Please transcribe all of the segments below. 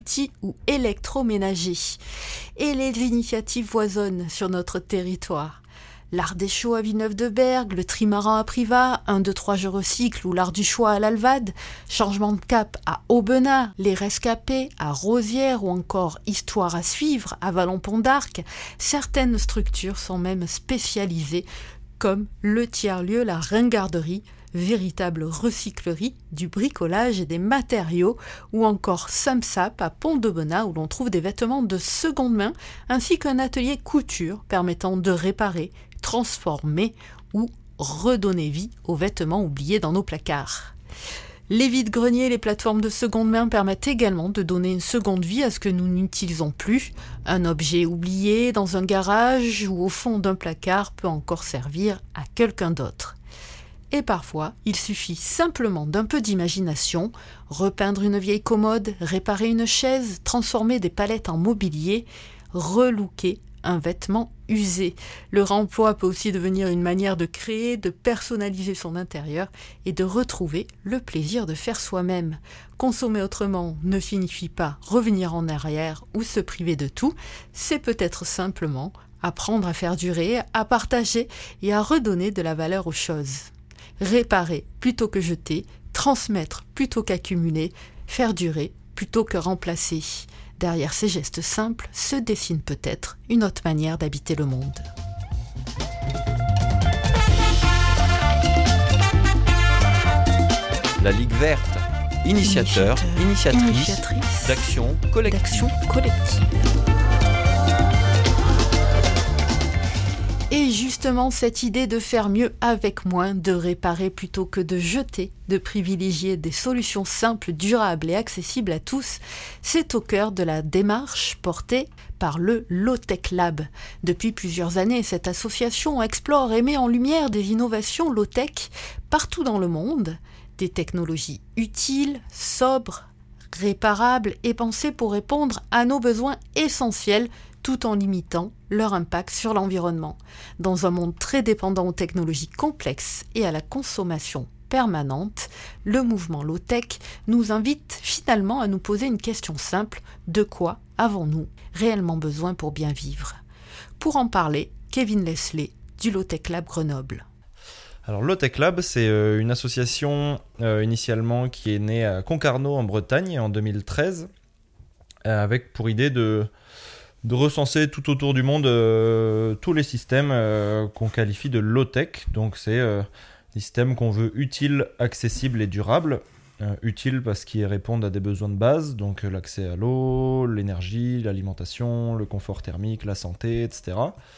ou électroménager. Et les initiatives foisonnent sur notre territoire. L'art des chaux à Villeneuve-de-Berg, le trimaran à Privas, 1, 2, 3 je recycle ou l'art du choix à l'Alvade, changement de cap à Aubenas, les rescapés à Rosières ou encore histoire à suivre à Vallon-Pont d'Arc, certaines structures sont même spécialisées comme le tiers-lieu La Ringarderie, véritable recyclerie du bricolage et des matériaux, ou encore Samsap à Pont-d'Aubenas où l'on trouve des vêtements de seconde main, ainsi qu'un atelier couture permettant de réparer, transformer ou redonner vie aux vêtements oubliés dans nos placards. Les vides-greniers et les plateformes de seconde main permettent également de donner une seconde vie à ce que nous n'utilisons plus. Un objet oublié dans un garage ou au fond d'un placard peut encore servir à quelqu'un d'autre. Et parfois, il suffit simplement d'un peu d'imagination, repeindre une vieille commode, réparer une chaise, transformer des palettes en mobilier, relooker un vêtement usé. Le réemploi peut aussi devenir une manière de créer, de personnaliser son intérieur et de retrouver le plaisir de faire soi-même. Consommer autrement ne signifie pas revenir en arrière ou se priver de tout, c'est peut-être simplement apprendre à faire durer, à partager et à redonner de la valeur aux choses. Réparer plutôt que jeter, transmettre plutôt qu'accumuler, faire durer plutôt que remplacer. Derrière ces gestes simples se dessine peut-être une autre manière d'habiter le monde. La Ligue verte, initiatrice d'action collective. Et justement, cette idée de faire mieux avec moins, de réparer plutôt que de jeter, de privilégier des solutions simples, durables et accessibles à tous, c'est au cœur de la démarche portée par le Low-Tech Lab. Depuis plusieurs années, cette association explore et met en lumière des innovations low-tech partout dans le monde, des technologies utiles, sobres, réparables et pensées pour répondre à nos besoins essentiels tout en limitant leur impact sur l'environnement. Dans un monde très dépendant aux technologies complexes et à la consommation permanente, le mouvement low-tech nous invite finalement à nous poser une question simple: de quoi avons-nous réellement besoin pour bien vivre? Pour en parler, Kevin Leslie du Low-Tech Lab Grenoble. Alors Low-Tech Lab, c'est une association initialement qui est née à Concarneau en Bretagne en 2013, avec pour idée de recenser tout autour du monde tous les systèmes qu'on qualifie de low-tech. Donc c'est des systèmes qu'on veut utiles, accessibles et durables. Utiles parce qu'ils répondent à des besoins de base, donc l'accès à l'eau, l'énergie, l'alimentation, le confort thermique, la santé, etc.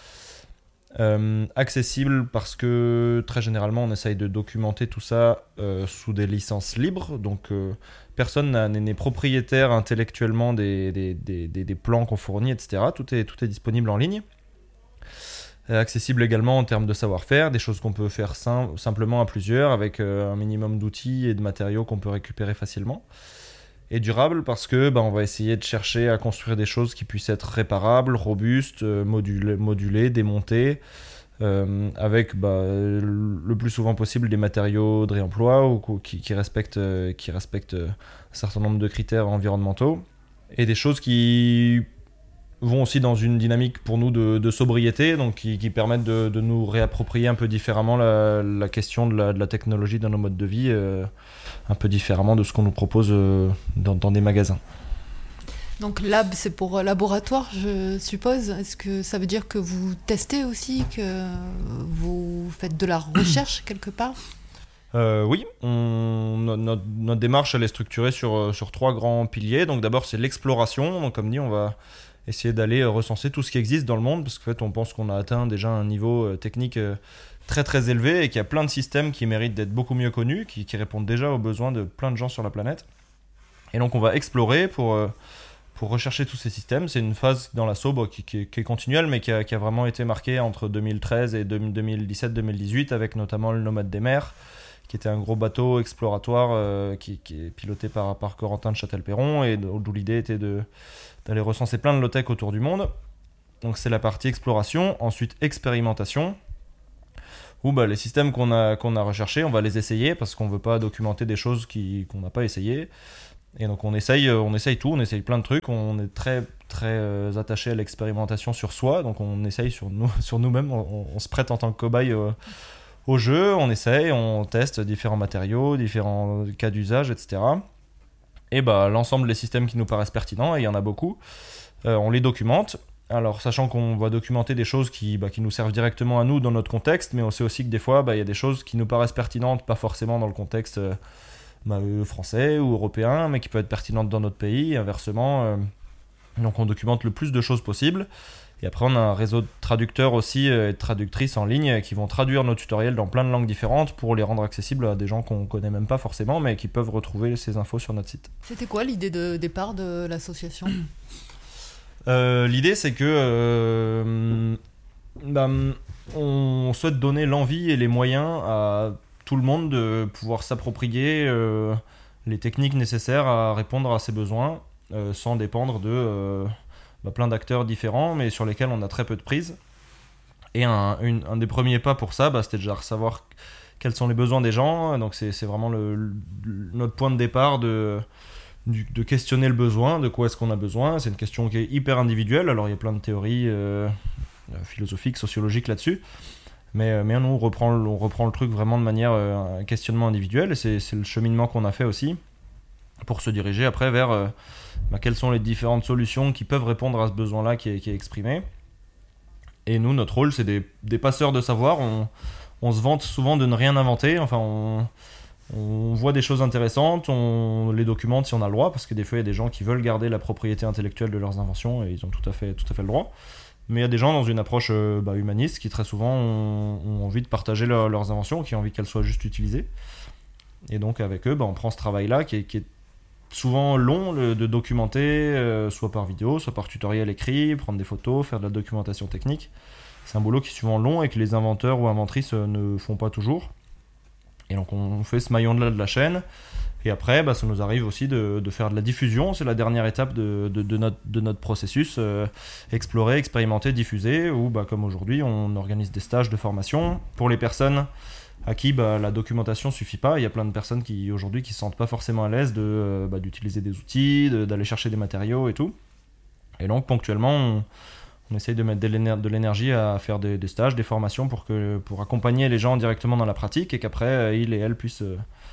Accessible parce que très généralement on essaye de documenter tout ça sous des licences libres, donc personne n'est propriétaire intellectuellement des plans qu'on fournit, etc. Tout est disponible en ligne. Accessible également en termes de savoir-faire, des choses qu'on peut faire simplement à plusieurs avec un minimum d'outils et de matériaux qu'on peut récupérer facilement. Et durable parce que on va essayer de chercher à construire des choses qui puissent être réparables, robustes, modulées, démontées, avec le plus souvent possible des matériaux de réemploi ou qui respectent un certain nombre de critères environnementaux, et des choses qui vont aussi dans une dynamique pour nous de sobriété, donc qui permettent de nous réapproprier un peu différemment la question de la technologie dans nos modes de vie, un peu différemment de ce qu'on nous propose dans des magasins. Donc lab, c'est pour laboratoire, je suppose. Est-ce que ça veut dire que vous testez aussi, que vous faites de la recherche quelque part ? Oui, notre démarche elle est structurée sur 3 grands piliers. Donc d'abord c'est l'exploration. Donc comme dit, on va essayer d'aller recenser tout ce qui existe dans le monde, parce qu'en fait on pense qu'on a atteint déjà un niveau technique très très élevé et qu'il y a plein de systèmes qui méritent d'être beaucoup mieux connus, qui répondent déjà aux besoins de plein de gens sur la planète. Et donc on va explorer pour rechercher tous ces systèmes. C'est une phase dans la SOB qui est continuelle, mais qui a vraiment été marquée entre 2013 et 2017-2018, avec notamment le Nomade des mers, qui était un gros bateau exploratoire qui est piloté par Corentin de Châtel-Perron, et d'où l'idée était d'aller recenser plein de low-tech autour du monde. Donc c'est la partie exploration. Ensuite expérimentation, où les systèmes qu'on a recherchés, on va les essayer parce qu'on ne veut pas documenter des choses qu'on n'a pas essayées. Et donc on essaye tout, on essaye plein de trucs, on est très très attaché à l'expérimentation sur soi, donc on essaye sur nous-mêmes, on se prête en tant que cobaye au jeu, on essaye, on teste différents matériaux, différents cas d'usage, etc. Et l'ensemble des systèmes qui nous paraissent pertinents, et il y en a beaucoup, on les documente. Alors sachant qu'on va documenter des choses qui nous servent directement à nous dans notre contexte, mais on sait aussi que des fois il y a des choses qui nous paraissent pertinentes, pas forcément dans le contexte français ou européen, mais qui peuvent être pertinentes dans notre pays, et inversement. Donc on documente le plus de choses possible. Et après on a un réseau de traducteurs aussi et de traductrices en ligne qui vont traduire nos tutoriels dans plein de langues différentes pour les rendre accessibles à des gens qu'on connaît même pas forcément, mais qui peuvent retrouver ces infos sur notre site. C'était quoi l'idée de départ de l'association ? L'idée c'est que on souhaite donner l'envie et les moyens à tout le monde de pouvoir s'approprier les techniques nécessaires à répondre à ses besoins sans dépendre de plein d'acteurs différents mais sur lesquels on a très peu de prise. Et un des premiers pas pour ça, c'était déjà savoir quels sont les besoins des gens. Donc c'est vraiment notre point de départ de questionner le besoin, de quoi est-ce qu'on a besoin. C'est une question qui est hyper individuelle. Alors il y a plein de théories philosophiques, sociologiques là-dessus. Mais nous, on reprend le truc vraiment de manière un questionnement individuel. Et c'est le cheminement qu'on a fait aussi pour se diriger après vers quelles sont les différentes solutions qui peuvent répondre à ce besoin-là qui est exprimé. Et nous, notre rôle, c'est des passeurs de savoir. On se vante souvent de ne rien inventer. Enfin, on voit des choses intéressantes, on les documente si on a le droit, parce que des fois, il y a des gens qui veulent garder la propriété intellectuelle de leurs inventions et ils ont tout à fait le droit. Mais il y a des gens dans une approche humaniste qui très souvent ont envie de partager leurs inventions, qui ont envie qu'elles soient juste utilisées. Et donc avec eux, on prend ce travail-là qui est souvent long de documenter, soit par vidéo, soit par tutoriel écrit, prendre des photos, faire de la documentation technique. C'est un boulot qui est souvent long et que les inventeurs ou inventrices ne font pas toujours. Et donc on fait ce maillon-là de la chaîne. Et après, ça nous arrive aussi de faire de la diffusion. C'est la dernière étape de notre processus. Explorer, expérimenter, diffuser. Où, comme aujourd'hui, on organise des stages de formation pour les personnes à qui la documentation suffit pas. Il y a plein de personnes qui aujourd'hui qui se sentent pas forcément à l'aise d'utiliser des outils, d'aller chercher des matériaux et tout. Et donc ponctuellement, on essaye de mettre de l'énergie à faire des stages, des formations pour accompagner les gens directement dans la pratique et qu'après ils et elles puissent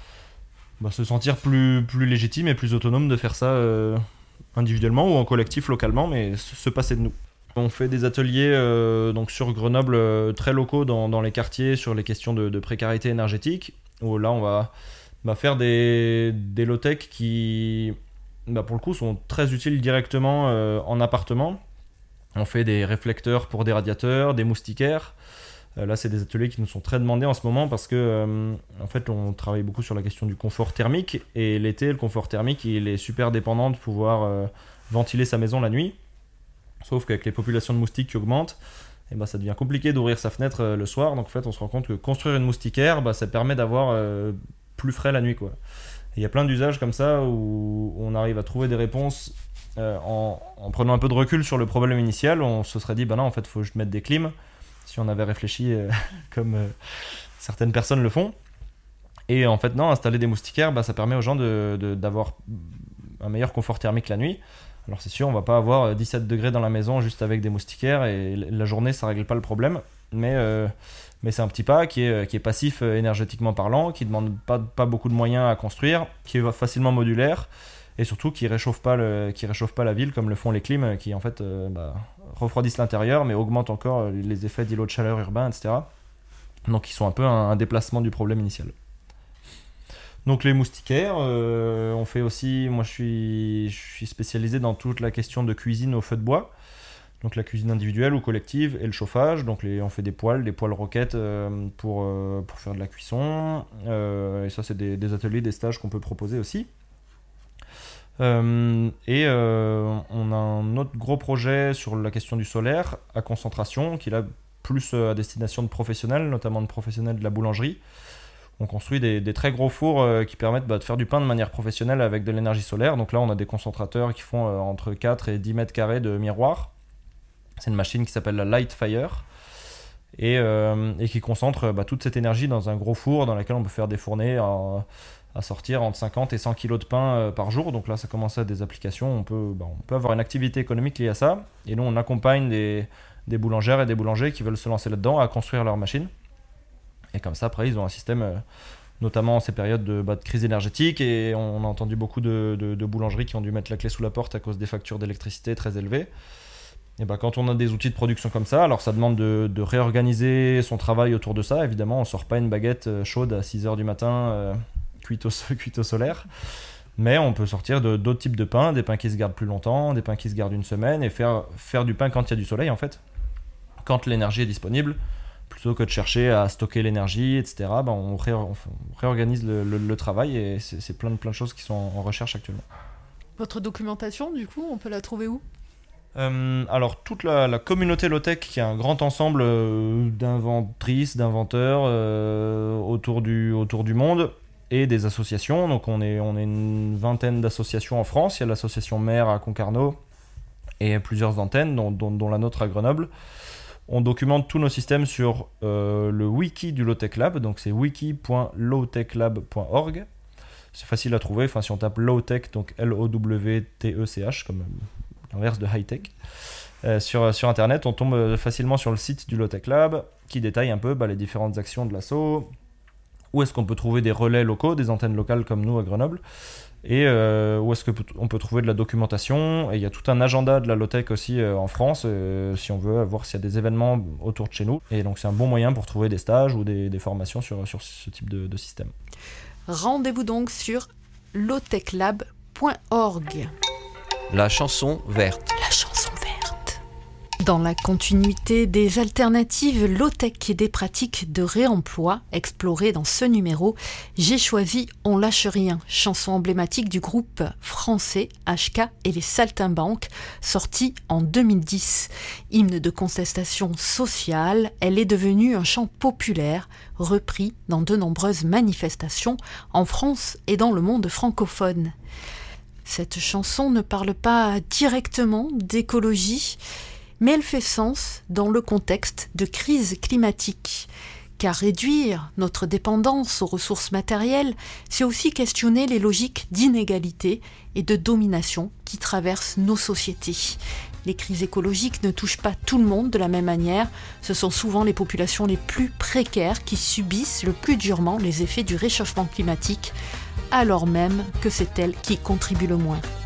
se sentir plus légitimes et plus autonomes de faire ça individuellement ou en collectif localement, mais se passer de nous. On fait des ateliers donc sur Grenoble très locaux dans les quartiers sur les questions de précarité énergétique, où là on va faire des low-tech qui pour le coup sont très utiles directement en appartement. On fait des réflecteurs pour des radiateurs, des moustiquaires. Là, c'est des ateliers qui nous sont très demandés en ce moment parce que, en fait, on travaille beaucoup sur la question du confort thermique. Et l'été, le confort thermique, il est super dépendant de pouvoir ventiler sa maison la nuit. Sauf qu'avec les populations de moustiques qui augmentent, ça devient compliqué d'ouvrir sa fenêtre le soir. Donc, en fait, on se rend compte que construire une moustiquaire, ça permet d'avoir plus frais la nuit, quoi. Il y a plein d'usages comme ça où on arrive à trouver des réponses en prenant un peu de recul sur le problème initial. On se serait dit, non, en fait, il faut juste mettre des clims. Si on avait réfléchi comme certaines personnes le font. Et en fait, non, installer des moustiquaires, ça permet aux gens d'avoir un meilleur confort thermique la nuit. Alors c'est sûr, on va pas avoir 17 degrés dans la maison juste avec des moustiquaires et la journée, ça règle pas le problème. Mais c'est un petit pas qui est passif énergétiquement parlant, qui demande pas beaucoup de moyens à construire, qui est facilement modulaire et surtout qui réchauffe pas la ville comme le font les clims qui en fait refroidissent l'intérieur mais augmentent encore les effets d'îlots de chaleur urbains, etc. Donc ils sont un peu un déplacement du problème initial. Donc les moustiquaires, on fait aussi, moi je suis spécialisé dans toute la question de cuisine au feu de bois, donc la cuisine individuelle ou collective et le chauffage. Donc on fait des poêles roquettes pour faire de la cuisson, et ça c'est des ateliers, des stages qu'on peut proposer aussi. On a un autre gros projet sur la question du solaire à concentration qui est là plus à destination de professionnels, notamment de professionnels de la boulangerie. On construit des très gros fours qui permettent de faire du pain de manière professionnelle avec de l'énergie solaire. Donc là on a des concentrateurs qui font entre 4 et 10 mètres carrés de miroirs. C'est une machine qui s'appelle la Lightfire et qui concentre toute cette énergie dans un gros four dans lequel on peut faire des fournées à sortir entre 50 et 100 kg de pain par jour. Donc là, ça commence à des applications. On peut avoir une activité économique liée à ça. Et nous, on accompagne des boulangères et des boulangers qui veulent se lancer là-dedans à construire leur machine. Et comme ça, après, ils ont un système, notamment en ces périodes de crise énergétique. Et on a entendu beaucoup de boulangeries qui ont dû mettre la clé sous la porte à cause des factures d'électricité très élevées. Et quand on a des outils de production comme ça, alors ça demande de réorganiser son travail autour de ça. Évidemment, on ne sort pas une baguette chaude à 6h du matin, cuite au solaire. Mais on peut sortir d'autres types de pains, des pains qui se gardent plus longtemps, des pains qui se gardent une semaine, et faire du pain quand il y a du soleil, en fait. Quand l'énergie est disponible, plutôt que de chercher à stocker l'énergie, etc., on réorganise le travail, et c'est plein de choses qui sont en recherche actuellement. Votre documentation, du coup, on peut la trouver où ? Alors toute la communauté low-tech, qui est un grand ensemble d'inventrices, d'inventeurs autour du monde, et des associations. Donc on est une vingtaine d'associations en France. Il y a l'association Mère à Concarneau et plusieurs antennes, dont la nôtre à Grenoble. On documente tous nos systèmes sur le wiki du Low-Tech Lab, donc c'est wiki.lowtechlab.org. C'est facile à trouver, si on tape Low-Tech, donc Lowtech, comme l'inverse de high-tech, sur Internet, on tombe facilement sur le site du Low-Tech Lab, qui détaille un peu les différentes actions de l'asso, où est-ce qu'on peut trouver des relais locaux, des antennes locales comme nous à Grenoble, et où est-ce qu'on peut trouver de la documentation. Et il y a tout un agenda de la low-tech aussi en France, si on veut voir s'il y a des événements autour de chez nous. Et donc c'est un bon moyen pour trouver des stages ou des formations sur ce type de système. Rendez-vous donc sur lowtechlab.org. La chanson verte. La chanson verte. Dans la continuité des alternatives low-tech et des pratiques de réemploi explorées dans ce numéro, j'ai choisi On lâche rien, chanson emblématique du groupe français HK et les Saltimbanques, sortie en 2010. Hymne de contestation sociale, elle est devenue un chant populaire, repris dans de nombreuses manifestations en France et dans le monde francophone. Cette chanson ne parle pas directement d'écologie, mais elle fait sens dans le contexte de crise climatique. Car réduire notre dépendance aux ressources matérielles, c'est aussi questionner les logiques d'inégalité et de domination qui traversent nos sociétés. Les crises écologiques ne touchent pas tout le monde de la même manière. Ce sont souvent les populations les plus précaires qui subissent le plus durement les effets du réchauffement climatique, alors même que c'est elles qui contribuent le moins.